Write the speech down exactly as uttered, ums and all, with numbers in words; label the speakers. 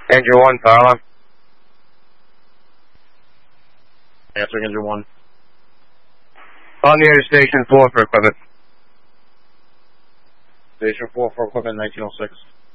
Speaker 1: Engine one, Tyler.
Speaker 2: Answering engine one.
Speaker 1: On the air station four for equipment.
Speaker 2: Station four for equipment, nineteen oh six.